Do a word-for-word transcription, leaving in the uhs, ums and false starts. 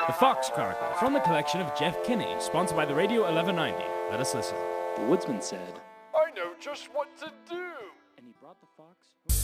The Fox Chronicle, from the collection of Jeff Kinney, sponsored by the Radio eleven ninety. Let us listen. The woodsman said, I know just what to do. and he brought the fox.